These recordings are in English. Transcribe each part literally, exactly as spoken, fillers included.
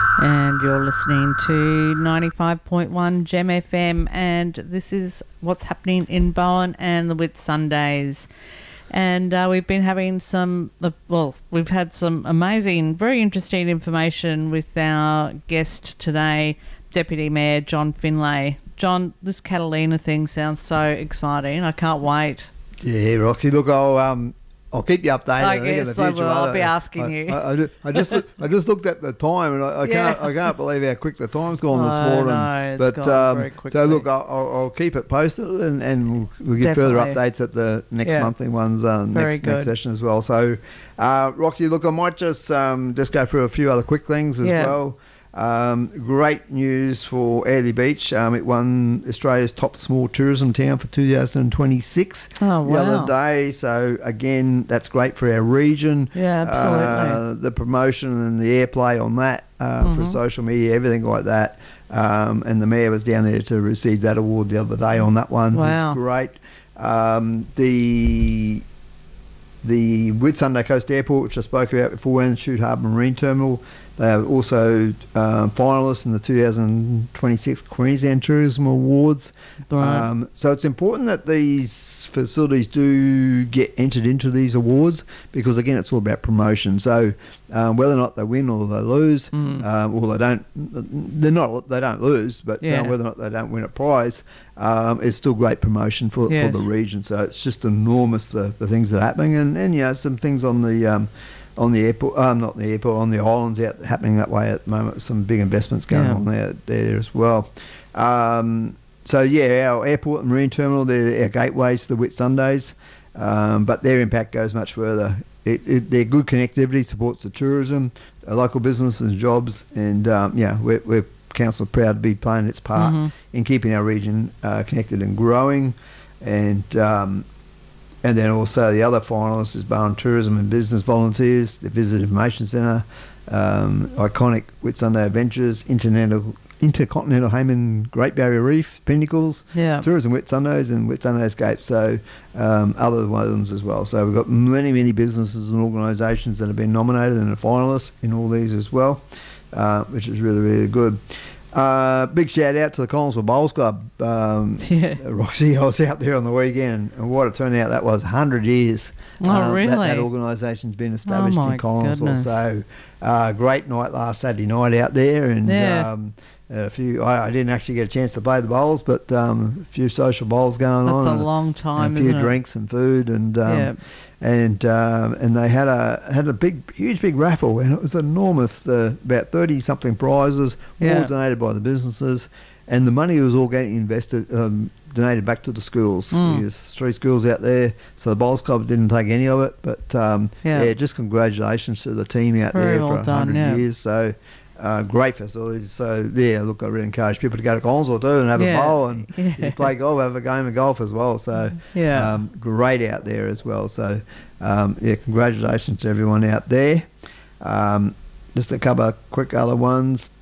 And you're listening to ninety-five point one Gem F M, and this is what's happening in Bowen and the Whitsundays. And uh, we've been having some, well, we've had some amazing, very interesting information with our guest today, Deputy Mayor John Finlay. John, this Catalina thing sounds so exciting. I can't wait. Yeah, Roxy. Look, I'll um, I'll keep you updated. I, I think guess in the future. I will. I'll I, be asking I, you. I, I, just, I just I just looked at the time, and I, I Yeah. can't I can't believe how quick the time's gone this I morning. know, it's but gone um, very quickly. so look, I'll, I'll, I'll keep it posted, and, and we'll, we'll give further Definitely. updates at the next Yeah. monthly ones, uh, Very next good. next session as well. So, uh, Roxy, look, I might just um, just go through a few other quick things as Yeah. well. Um, great news for Airlie Beach. Um, it won Australia's top small tourism town for two thousand twenty-six Oh, the wow. other day. So again, that's great for our region. Yeah, absolutely. Uh, the promotion and the airplay on that uh, Mhm. for social media, everything like that. Um, and the mayor was down there to receive that award the other day on that one. Wow. It was great. Um, the the Whitsunday Coast Airport, which I spoke about before, and Shute Harbour Marine Terminal. They are also uh, finalists in the two thousand twenty-six Queensland Tourism Awards. Right. Um, so it's important that these facilities do get entered into these awards, because again, it's all about promotion. So um, whether or not they win or they lose, Mm. um, or they don't, they're not, they don't lose, but Yeah. uh, whether or not they don't win a prize, um, it's still great promotion for, Yes. for the region. So it's just enormous, the, the things that are happening, and, and you know, some things on the um, on the airport, um, not the airport, on the islands out happening that way at the moment. Some big investments going Yeah. on there, there as well. Um, so yeah, our airport and marine terminal, they're our gateways to the Whitsundays, um, but their impact goes much further. It, it, their good connectivity supports the tourism, uh, local businesses, jobs, and um, yeah, we're, we're council proud to be playing its part Mhm. in keeping our region uh, connected and growing. And um, and then also the other finalists is Bowen Tourism and Business Volunteers, the Visit Information Centre, um, iconic Whitsunday Adventures, Intercontinental, Intercontinental Hayman Great Barrier Reef, Pinnacles, Yeah. Tourism Whitsundays and Whitsunday Escape. So um, other ones as well. So we've got many, many businesses and organisations that have been nominated and are finalists in all these as well, uh, which is really, really good. Uh, big shout out to the Collinsville Bowls Club. Um, Yeah. Roxy, I was out there on the weekend, and what it turned out, that was one hundred years. Oh, um, really? That, that organisation's been established Oh, my in Collinsville. goodness. So, uh, great night last Saturday night out there, and Yeah. um, a few. I, I didn't actually get a chance to play the bowls, but um, a few social bowls going That's on. a and- long time, and a few isn't it? drinks and food, and um, Yeah. and um, and they had a had a big, huge, big raffle, and it was enormous. The about thirty something prizes, Yeah. all donated by the businesses, and the money was all getting invested, um, donated back to the schools. Mm. There's three schools out there, so the Bowls Club didn't take any of it, but um, Yeah. yeah. just congratulations to the team out Very there well for done, one hundred yeah. years. So. Uh, great facilities. So yeah, look, I really encourage people to go to Collinsville too and have Yeah. a bowl and Yeah. you play golf, have a game of golf as well. So Yeah. um, great out there as well. So um, yeah, congratulations to everyone out there. Um, just a couple of quick other ones.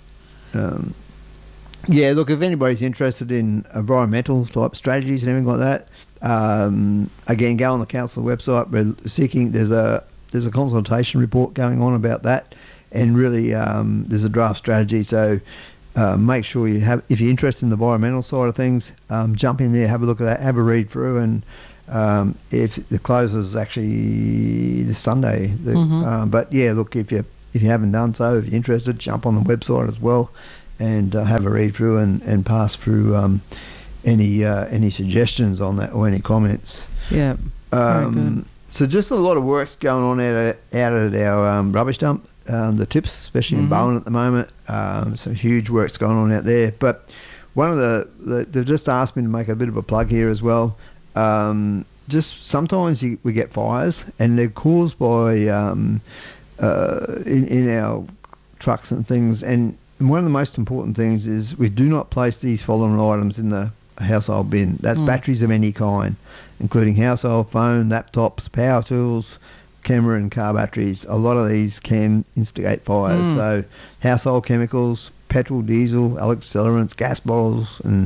Um, yeah, look, if anybody's interested in environmental type strategies and everything like that, um, again, go on the council website. We're seeking. There's a there's a consultation report going on about that, and really um, there's a draft strategy. So. Uh, make sure you have, if you're interested in the environmental side of things, um, jump in there, have a look at that, have a read through, and um, if the close is actually this Sunday, the, Mhm. um, but yeah, look, if you if you haven't done so, if you're interested, jump on the website as well, and uh, have a read through and, and pass through um, any uh, any suggestions on that or any comments. Yeah. Very good. Um, so just a lot of work's going on out at, out at our um, rubbish dump, um, the tips, especially Mhm. in Bowen at the moment. Um, some huge work's going on out there. But one of the, the, they've just asked me to make a bit of a plug here as well. Um, just sometimes you, we get fires, and they're caused by um, uh, in, in our trucks and things. And one of the most important things is we do not place these following items in the household bin. That's Mm. batteries of any kind, including household phone, laptops, power tools, camera and car batteries. A lot of these can instigate fires. Mm. So household chemicals, petrol, diesel, accelerants, gas bottles, and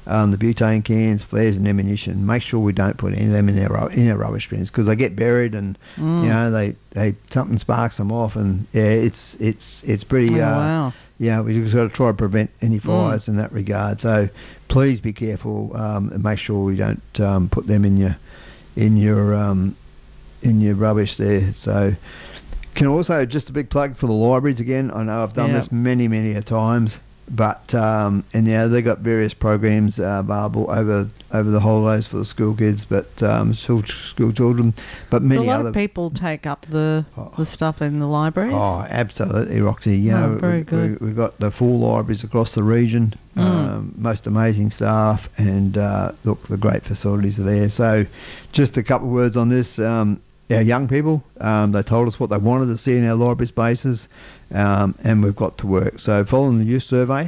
um, the butane cans, flares, and ammunition. Make sure we don't put any of them in our ru- in our rubbish bins because they get buried and Mm. you know they, they something sparks them off and yeah, it's it's it's pretty. Oh, uh, wow. Yeah, we've just got to try to prevent any fires Mm. in that regard. So please be careful um, and make sure we don't um, put them in your in your um, in your rubbish there. So can also just a big plug for the libraries again. I know I've done Yeah. this many many a times, but um, and yeah, they got various programs uh, available over over the holidays for the school kids, but um, school school children, but a many lot other. of people take up the Oh. the stuff in the library. Oh, absolutely, Roxy. You Oh, know, very we, good. We, we've got the four libraries across the region, Mm. um, most amazing staff, and uh, look, the great facilities are there. So, just a couple of words on this. Um, our young people, um, they told us what they wanted to see in our library spaces, um, and we've got to work. So, following the youth survey,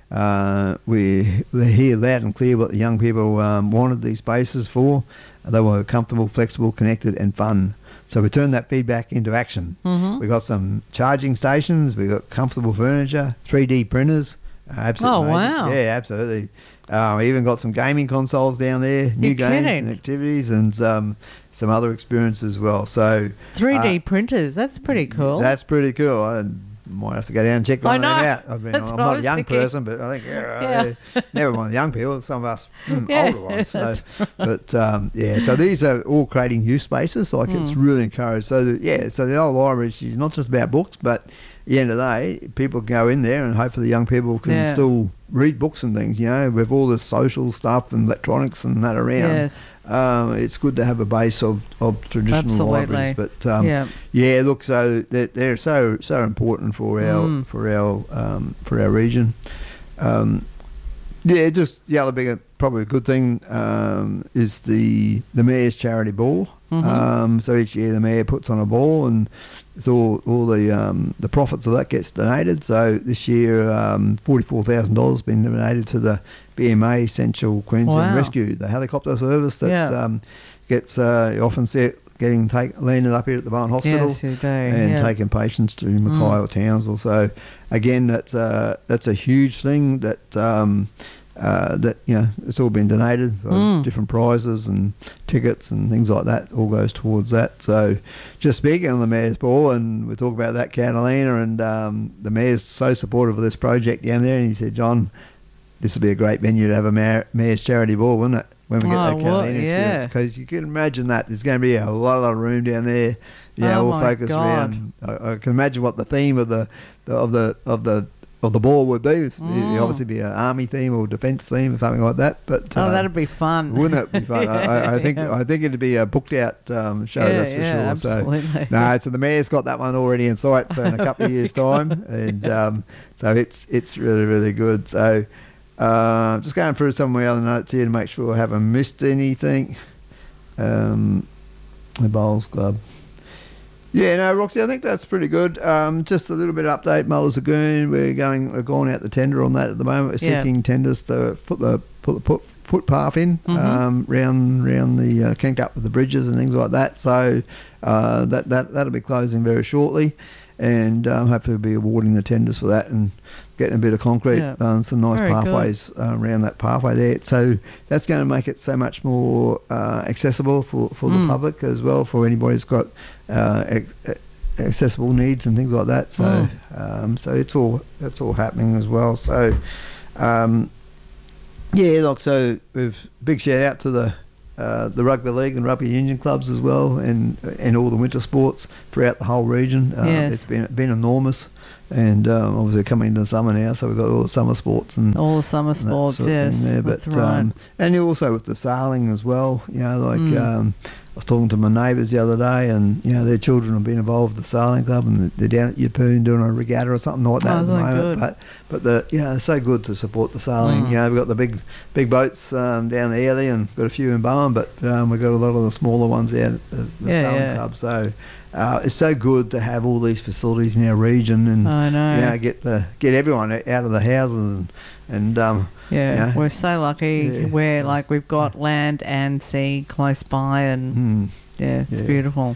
uh, we we hear loud and clear what the young people um, wanted these spaces for. They were comfortable, flexible, connected, and fun. So we turned that feedback into action. Mm-hmm. We got some charging stations. We got comfortable furniture, three D printers. Uh, absolutely Oh, amazing. wow. Yeah, absolutely. Uh, we even got some gaming consoles down there, new You're games kidding. and activities, and um, some other experiences as well. So three D uh, printers. That's pretty cool. that's pretty cool. I might have to go down and check I one of them know. out. I mean, That's I'm what I not a was young thinking. person, but I think yeah, Yeah. yeah. never mind young people. Some of us mm, Yeah, older ones. So, that's but um, yeah, so these are all creating youth spaces. Like it's Mm. really encouraged. So that, yeah, so the old library is not just about books, but at the end of the day, people can go in there and hopefully young people can Yeah. still read books and things. You know, with all this social stuff and electronics and that around. Yes. Um, it's good to have a base of, of traditional Absolutely. libraries, but um, yeah. yeah, look, so they're, they're so so important for our Mm. for our um, for our region. Um, yeah, just the other bigger probably good thing um, is the the mayor's charity ball. Mhm. Um, so each year the mayor puts on a ball, and it's all all the um, the profits of that gets donated. So this year, um, forty four thousand dollars been donated to the B M A Central Queensland Wow. Rescue, the helicopter service that Yeah. um, gets uh, you often see it getting take landed up here at the Barn Hospital. Yes, you do. And yeah. taking patients to Mackay Mm. or Townsville. So again, that's uh, that's a huge thing that um, uh, that you know it's all been donated for Mm. different prizes and tickets and things like that. All goes towards that. So just speaking on the mayor's ball, and we talk about that Catalina, and um, the mayor's so supportive of this project down there, and he said, John, this would be a great venue to have a mayor, mayor's charity ball, wouldn't it? When we get Oh, that what? Catalina experience, Yeah. because you can imagine that there's going to be a lot, lot of room down there. Yeah, Oh all my focused God. around. I, I can imagine what the theme of the, the of the of the of the ball would be. It'd Mm. obviously be an army theme or defence theme or something like that. But Oh, uh, that'd be fun. wouldn't it be fun? I, I, I think Yeah. I think it'd be a booked out um, show. Yeah, that's for yeah, sure. absolutely. So no, so the mayor's got that one already in sight. So in a couple of years' time, and um, so it's it's really really good. So. Uh, just going through some of my other notes here to make sure I haven't missed anything. Um, the Bowls Club. Yeah, no, Roxy, I think that's pretty good. Um, just a little bit of update. Mullers Lagoon, we're going, we're going out the tender on that at the moment. We're Yeah. seeking tenders to put the put the put, footpath in Mhm. um, round round the uh, kinked up with the bridges and things like that. So uh, that that that'll be closing very shortly, and um, hopefully we'll be awarding the tenders for that and getting a bit of concrete, Yeah. um, some nice Very good. pathways uh, around that pathway there. So that's going to make it so much more uh, accessible for, for Mm. the public as well, for anybody who's got uh, ex- accessible needs and things like that. So Mm. um, so it's all that's all happening as well. So um, yeah, like so, we've big shout out to the. Uh, the rugby league and rugby union clubs as well, and and all the winter sports throughout the whole region. Uh, Yes. It's been been enormous, and um, obviously coming into summer now, so we've got all the summer sports and All the summer and that sports, sort of yes. thing there. That's But right. um, and also with the sailing as well, you know, like Mm. um, I was talking to my neighbours the other day, and you know their children have been involved with the sailing club, and they're down at Yeppoon doing a regatta or something like that Oh, at the isn't that moment. good? But but the you know it's so good to support the sailing. Mm. You know we've got the big big boats um, down the Airlie and got a few in Bowen, but um, we've got a lot of the smaller ones out at the, the Yeah, sailing yeah. club. So uh, it's so good to have all these facilities in our region, and I know. you know get the get everyone out of the houses and and um, Yeah, Yeah. we're so lucky Yeah. where like we've got land and sea close by, and hmm. yeah, it's Yeah. beautiful.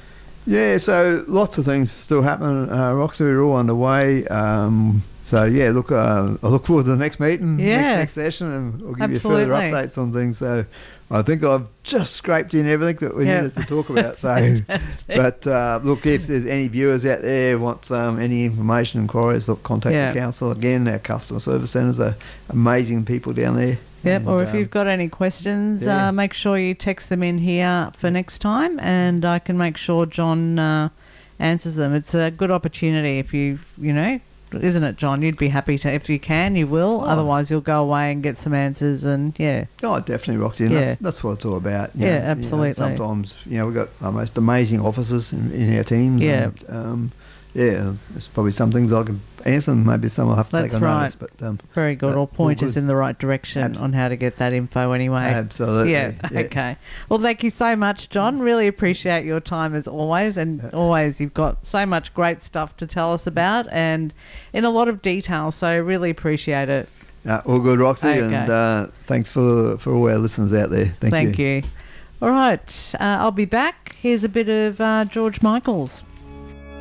Yeah, so lots of things still happen. Uh, Roxy, we're all underway. Um, so yeah, look, uh, I look forward to the next meeting, Yeah. next next session, and we'll give Absolutely. you further updates on things. So I think I've just scraped in everything that we Yep. needed to talk about. So, Fantastic. but uh, look, if there's any viewers out there want um, any information, inquiries, look, contact Yeah. the council. Again, our customer service centres are amazing people down there. Yep, And, or if um, you've got any questions, yeah. uh, make sure you text them in here for next time, and I can make sure John uh, answers them. It's a good opportunity if you, you know, isn't it, John? You'd be happy to, if you can, you will. Oh. Otherwise, you'll go away and get some answers, and yeah. Oh, definitely, Roxy. And Yeah. that's, that's what it's all about. you Yeah, know. You know, absolutely. sometimes, you know, we've got our most amazing officers in, in our teams. Yeah. And, um, yeah, there's probably some things I can answer, and maybe some I'll have to That's take on right. notice. But um, Very good. Uh, Or point all us good. in the right direction Abs- on how to get that info anyway. absolutely. Yeah, okay. Well, thank you so much, John. Really appreciate your time as always. And Yeah. always, you've got so much great stuff to tell us about and in a lot of detail. So, really appreciate it. Uh, all good, Roxy, Okay. and uh, thanks for for all our listeners out there. Thank, Thank you. All right. Uh, I'll be back. Here's a bit of uh, George Michaels.